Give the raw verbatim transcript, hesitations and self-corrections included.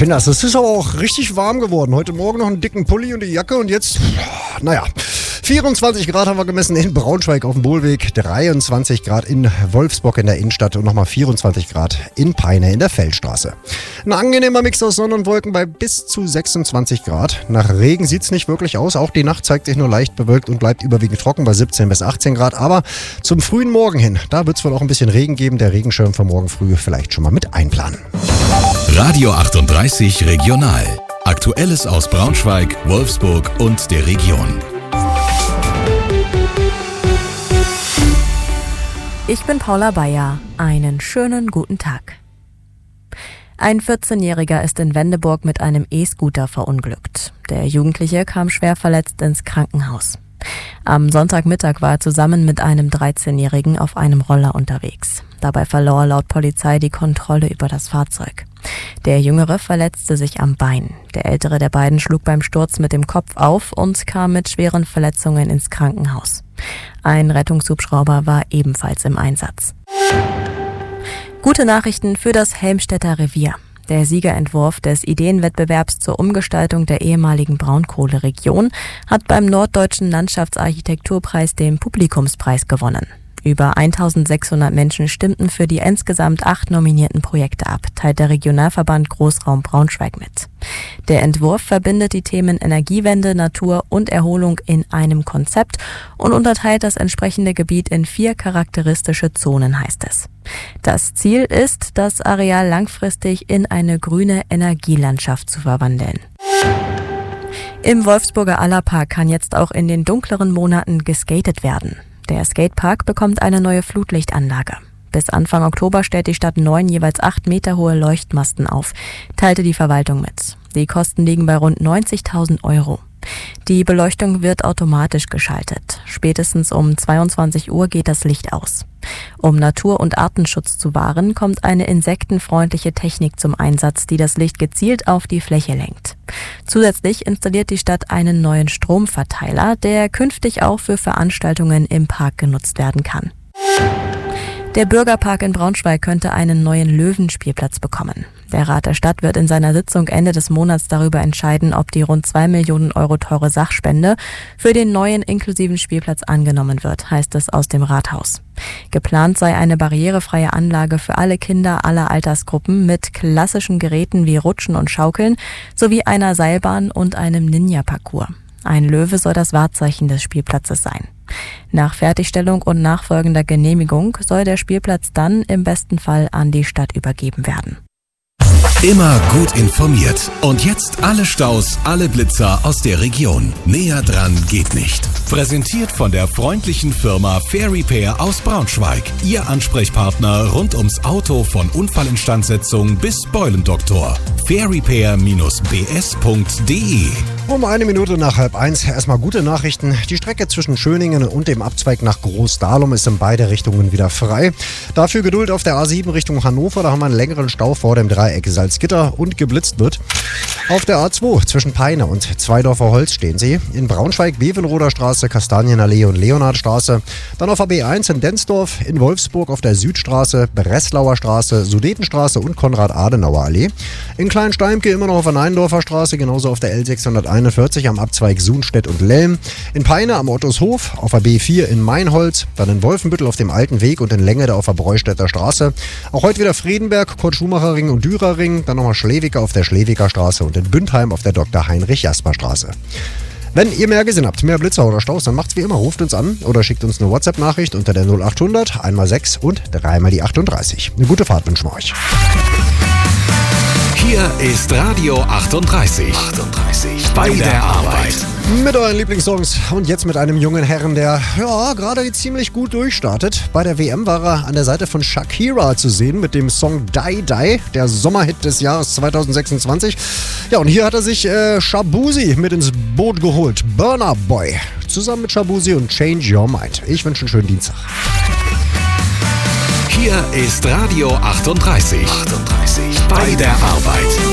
Kinders, es ist aber auch richtig warm geworden. Heute Morgen noch einen dicken Pulli und die Jacke und jetzt, naja, vierundzwanzig Grad haben wir gemessen in Braunschweig auf dem Bohlweg, dreiundzwanzig Grad in Wolfsburg in der Innenstadt und nochmal vierundzwanzig Grad in Peine in der Feldstraße. Ein angenehmer Mix aus Sonne und Wolken bei bis zu sechsundzwanzig Grad. Nach Regen sieht es nicht wirklich aus. Auch die Nacht zeigt sich nur leicht bewölkt und bleibt überwiegend trocken bei siebzehn bis achtzehn Grad. Aber zum frühen Morgen hin, da wird es wohl auch ein bisschen Regen geben. Der Regenschirm für morgen früh vielleicht schon mal mit einplanen. Radio achtunddreißig Regional. Aktuelles aus Braunschweig, Wolfsburg und der Region. Ich bin Paula Bayer. Einen schönen guten Tag. Ein vierzehnjähriger ist in Wendeburg mit einem E-Scooter verunglückt. Der Jugendliche kam schwer verletzt ins Krankenhaus. Am Sonntagmittag war er zusammen mit einem dreizehnjährigen auf einem Roller unterwegs. Dabei verlor er laut Polizei die Kontrolle über das Fahrzeug. Der Jüngere verletzte sich am Bein. Der Ältere der beiden schlug beim Sturz mit dem Kopf auf und kam mit schweren Verletzungen ins Krankenhaus. Ein Rettungshubschrauber war ebenfalls im Einsatz. Gute Nachrichten für das Helmstedter Revier. Der Siegerentwurf des Ideenwettbewerbs zur Umgestaltung der ehemaligen Braunkohleregion hat beim Norddeutschen Landschaftsarchitekturpreis den Publikumspreis gewonnen. Über eintausendsechshundert Menschen stimmten für die insgesamt acht nominierten Projekte ab, teilt der Regionalverband Großraum Braunschweig mit. Der Entwurf verbindet die Themen Energiewende, Natur und Erholung in einem Konzept und unterteilt das entsprechende Gebiet in vier charakteristische Zonen, heißt es. Das Ziel ist, das Areal langfristig in eine grüne Energielandschaft zu verwandeln. Im Wolfsburger Allerpark kann jetzt auch in den dunkleren Monaten geskatet werden. Der Skatepark bekommt eine neue Flutlichtanlage. Bis Anfang Oktober stellt die Stadt neun jeweils acht Meter hohe Leuchtmasten auf, teilte die Verwaltung mit. Die Kosten liegen bei rund neunzigtausend Euro. Die Beleuchtung wird automatisch geschaltet. Spätestens um zweiundzwanzig Uhr geht das Licht aus. Um Natur- und Artenschutz zu wahren, kommt eine insektenfreundliche Technik zum Einsatz, die das Licht gezielt auf die Fläche lenkt. Zusätzlich installiert die Stadt einen neuen Stromverteiler, der künftig auch für Veranstaltungen im Park genutzt werden kann. Der Bürgerpark in Braunschweig könnte einen neuen Löwenspielplatz bekommen. Der Rat der Stadt wird in seiner Sitzung Ende des Monats darüber entscheiden, ob die rund zwei Millionen Euro teure Sachspende für den neuen inklusiven Spielplatz angenommen wird, heißt es aus dem Rathaus. Geplant sei eine barrierefreie Anlage für alle Kinder aller Altersgruppen mit klassischen Geräten wie Rutschen und Schaukeln sowie einer Seilbahn und einem Ninja-Parcours. Ein Löwe soll das Wahrzeichen des Spielplatzes sein. Nach Fertigstellung und nachfolgender Genehmigung soll der Spielplatz dann im besten Fall an die Stadt übergeben werden. Immer gut informiert. Und jetzt alle Staus, alle Blitzer aus der Region. Näher dran geht nicht. Präsentiert von der freundlichen Firma Fair Repair aus Braunschweig. Ihr Ansprechpartner rund ums Auto von Unfallinstandsetzung bis Beulendoktor. fair repair b s punkt d e. Um eine Minute nach halb eins erstmal gute Nachrichten. Die Strecke zwischen Schöningen und dem Abzweig nach Großdahlum ist in beide Richtungen wieder frei. Dafür Geduld auf der A sieben Richtung Hannover. Da haben wir einen längeren Stau vor dem Dreieck Salzgitter und geblitzt wird. Auf der A zwei zwischen Peine und Zweidorfer Holz stehen sie. In Braunschweig Bevenroder Straße, Kastanienallee und Leonhardstraße. Dann auf der B eins in Densdorf, in Wolfsburg auf der Südstraße, Breslauer Straße, Sudetenstraße und Konrad-Adenauer-Allee. In Kleinsteimke immer noch auf der Neindorfer Straße, genauso auf der L sechshunderteinundvierzig am Abzweig Sunstedt und Lelm. In Peine am Ottoshof, auf der B vier in Meinholz, dann in Wolfenbüttel auf dem Alten Weg und in Lengede auf der Breustädter Straße. Auch heute wieder Friedenberg, Kurt-Schumacher-Ring und Dürerring, dann nochmal Schlewiger auf der Schlewiger Straße und in Bündheim auf der Doktor Heinrich Jasper Straße. Wenn ihr mehr gesehen habt, mehr Blitzer oder Staus, dann macht's wie immer, ruft uns an oder schickt uns eine WhatsApp-Nachricht unter der null achthundert, einmal sechs und dreimal die achtunddreißig. Eine gute Fahrt wünschen wir euch. Hier ist Radio achtunddreißig. achtunddreißig. Bei der Arbeit. Mit euren Lieblingssongs und jetzt mit einem jungen Herrn, der ja gerade ziemlich gut durchstartet. Bei der W M war er an der Seite von Shakira zu sehen mit dem Song Die Die, der Sommerhit des Jahres zweitausendsechsundzwanzig. Ja, und hier hat er sich äh, Shabuzi mit ins Boot geholt. Burna Boy. Zusammen mit Shabuzi und Change Your Mind. Ich wünsche einen schönen Dienstag. Hier ist Radio achtunddreißig. achtunddreißig. Bei der Arbeit.